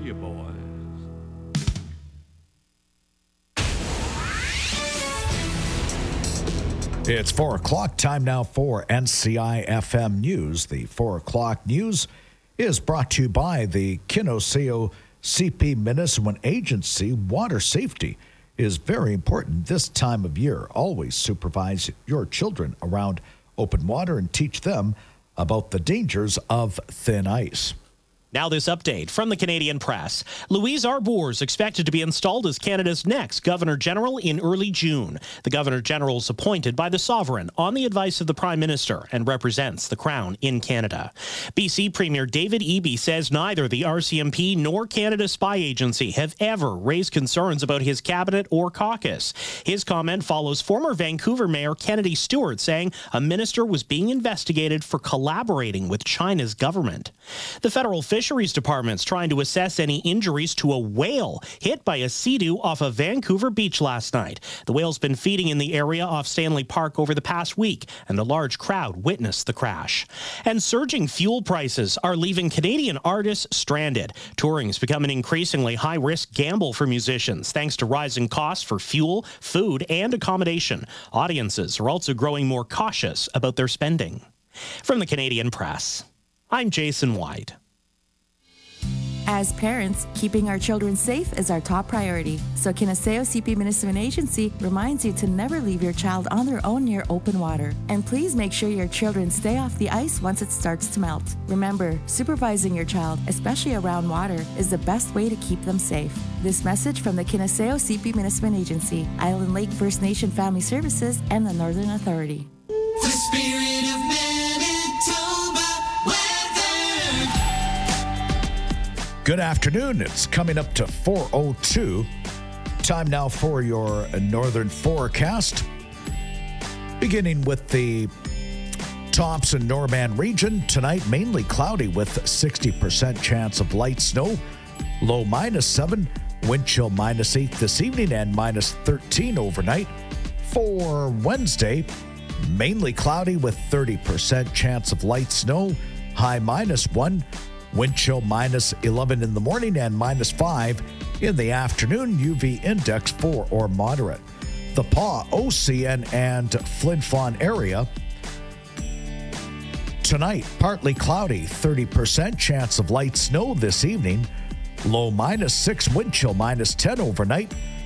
you, boys. It's 4 o'clock. Time now for NCI FM News. The 4 o'clock news is brought to you by the Kinoseo CP Minnesota Agency. Water safety is very important this time of year. Always supervise your children around open water and teach them about the dangers of thin ice. Now this update from the Canadian Press. Louise Arbour is expected to be installed as Canada's next Governor-General in early June. The Governor-General is appointed by the Sovereign on the advice of the Prime Minister and represents the Crown in Canada. BC Premier David Eby says neither the RCMP nor Canada Spy Agency have ever raised concerns about his cabinet or caucus. His comment follows former Vancouver Mayor Kennedy Stewart saying a minister was being investigated for collaborating with China's government. The federal Fisheries Department's trying to assess any injuries to a whale hit by a sea-doo off a Vancouver beach last night. The whale's been feeding in the area off Stanley Park over the past week, and a large crowd witnessed the crash. And surging fuel prices are leaving Canadian artists stranded. Touring has become an increasingly high-risk gamble for musicians, thanks to rising costs for fuel, food, and accommodation. Audiences are also growing more cautious about their spending. From the Canadian Press, I'm Jason White. As parents, keeping our children safe is our top priority. So Kinoseo CP Minnesota Agency reminds you to never leave your child on their own near open water. And please make sure your children stay off the ice once it starts to melt. Remember, supervising your child, especially around water, is the best way to keep them safe. This message from the Kinoseo CP Minnesota Agency, Island Lake First Nation Family Services, and the Northern Authority. The spirit of Manitoba weather. Good afternoon. It's coming up to 4:02. Time now for your northern forecast. Beginning with the Thompson-Norman region. Tonight, mainly cloudy with 60% chance of light snow. Low -7. Wind chill -8 this evening and -13 overnight. For Wednesday, mainly cloudy with 30% chance of light snow. High -1. Wind chill -11 in the morning and -5 in the afternoon. UV index 4 or moderate. The Pas, Ocean, and Flin Flon area. Tonight, partly cloudy, 30% chance of light snow this evening. Low -6, wind chill -10 overnight.